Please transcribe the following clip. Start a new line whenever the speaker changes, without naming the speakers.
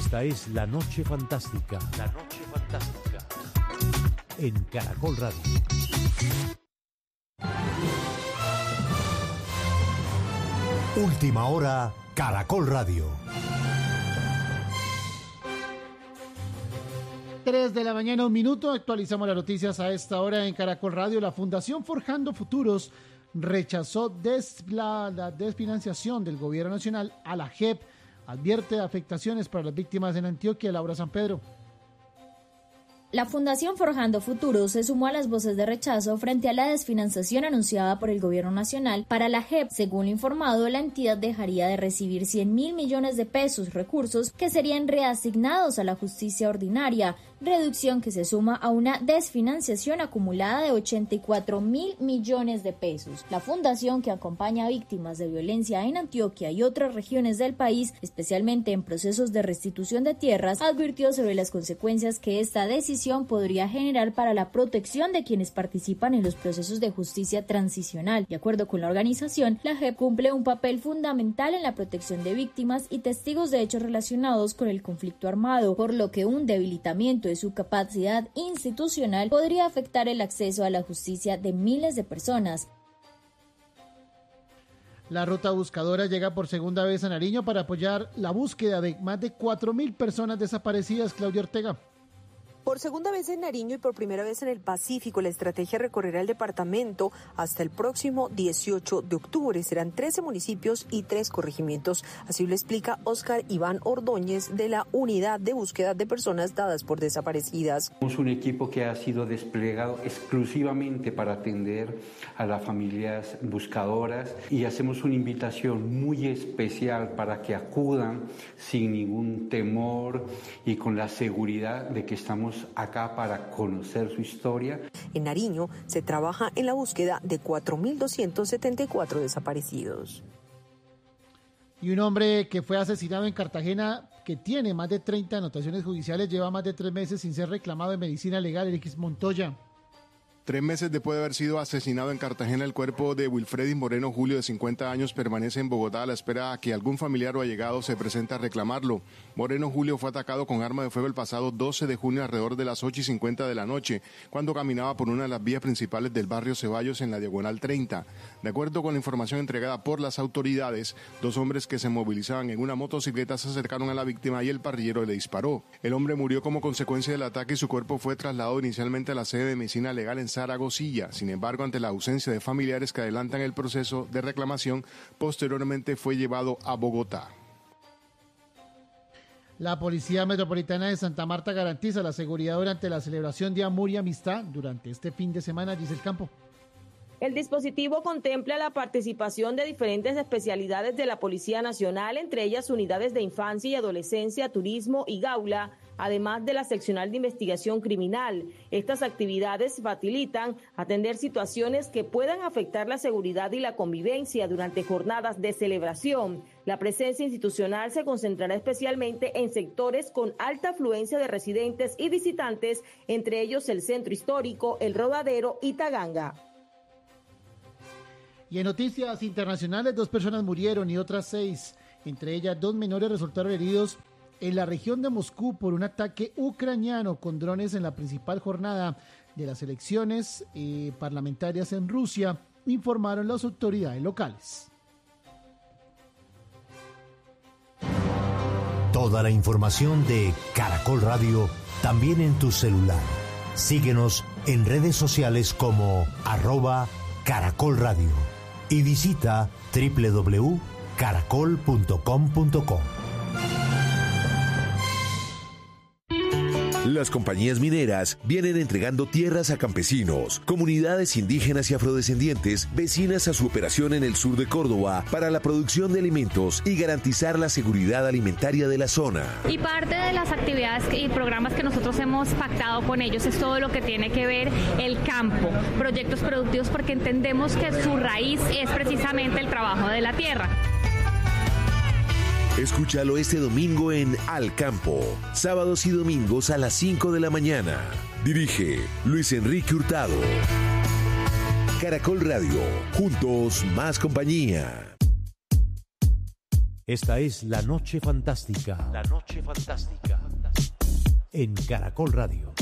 Esta es La Noche Fantástica. La Noche Fantástica. En Caracol Radio. Última hora, Caracol Radio.
3 de la mañana, 1 minuto. Actualizamos las noticias a esta hora en Caracol Radio. La Fundación Forjando Futuros rechazó la desfinanciación del gobierno nacional a la JEP. Advierte afectaciones para las víctimas en Antioquia. Laura San Pedro.
La Fundación Forjando Futuros se sumó a las voces de rechazo frente a la desfinanciación anunciada por el Gobierno Nacional para la JEP. Según lo informado, la entidad dejaría de recibir 100.000 millones de pesos, recursos que serían reasignados a la justicia ordinaria, reducción que se suma a una desfinanciación acumulada de 84.000 millones de pesos. La fundación, que acompaña a víctimas de violencia en Antioquia y otras regiones del país, especialmente en procesos de restitución de tierras, advirtió sobre las consecuencias que esta decisión podría generar para la protección de quienes participan en los procesos de justicia transicional. De acuerdo con la organización, la JEP cumple un papel fundamental en la protección de víctimas y testigos de hechos relacionados con el conflicto armado, por lo que un debilitamiento de su capacidad institucional podría afectar el acceso a la justicia de miles de personas.
La ruta buscadora llega por segunda vez a Nariño para apoyar la búsqueda de más de 4.000 personas desaparecidas. Claudia Ortega.
Por segunda vez en Nariño y por primera vez en el Pacífico, la estrategia recorrerá el departamento hasta el próximo 18 de octubre. Serán 13 municipios y 3 corregimientos. Así lo explica Óscar Iván Ordóñez de la Unidad de Búsqueda de Personas Dadas por Desaparecidas.
Somos un equipo que ha sido desplegado exclusivamente para atender a las familias buscadoras y hacemos una invitación muy especial para que acudan sin ningún temor y con la seguridad de que estamos acá para conocer su historia.
En Nariño se trabaja en la búsqueda de 4.274 desaparecidos.
Y un hombre que fue asesinado en Cartagena, que tiene más de 30 anotaciones judiciales, lleva más de 3 meses sin ser reclamado en medicina legal. Elix Montoya.
3 meses después de haber sido asesinado en Cartagena, el cuerpo de Wilfredis Moreno Julio, de 50 años, permanece en Bogotá a la espera a que algún familiar o allegado se presente a reclamarlo. Moreno Julio fue atacado con arma de fuego el pasado 12 de junio alrededor de las 8:50 de la noche, cuando caminaba por una de las vías principales del barrio Ceballos en la Diagonal 30. De acuerdo con la información entregada por las autoridades, 2 hombres que se movilizaban en una motocicleta se acercaron a la víctima y el parrillero le disparó. El hombre murió como consecuencia del ataque y su cuerpo fue trasladado inicialmente a la sede de medicina legal en Zaragozilla. Sin embargo, ante la ausencia de familiares que adelantan el proceso de reclamación, posteriormente fue llevado a Bogotá.
La Policía Metropolitana de Santa Marta garantiza la seguridad durante la celebración de Amor y Amistad durante este fin de semana. Giselle Campo.
El dispositivo contempla la participación de diferentes especialidades de la Policía Nacional, entre ellas unidades de infancia y adolescencia, turismo y gaula, además de la seccional de investigación criminal. Estas actividades facilitan atender situaciones que puedan afectar la seguridad y la convivencia durante jornadas de celebración. La presencia institucional se concentrará especialmente en sectores con alta afluencia de residentes y visitantes, entre ellos el Centro Histórico, El Rodadero y Taganga.
Y en noticias internacionales, 2 personas murieron y otras 6, entre ellas 2 menores, resultaron heridos en la región de Moscú por un ataque ucraniano con drones en la principal jornada de las elecciones parlamentarias en Rusia, informaron las autoridades locales.
Toda la información de Caracol Radio también en tu celular. Síguenos en redes sociales como @Caracol Radio y visita www.caracol.com.co.
Las compañías mineras vienen entregando tierras a campesinos, comunidades indígenas y afrodescendientes vecinas a su operación en el sur de Córdoba para la producción de alimentos y garantizar la seguridad alimentaria de la zona.
Y parte de las actividades y programas que nosotros hemos pactado con ellos es todo lo que tiene que ver el campo, proyectos productivos, porque entendemos que su raíz es precisamente el trabajo de la tierra.
Escúchalo este domingo en Al Campo, sábados y domingos a las 5 de la mañana. Dirige Luis Enrique Hurtado. Caracol Radio, juntos más compañía.
Esta es La Noche Fantástica. La Noche Fantástica. En Caracol Radio.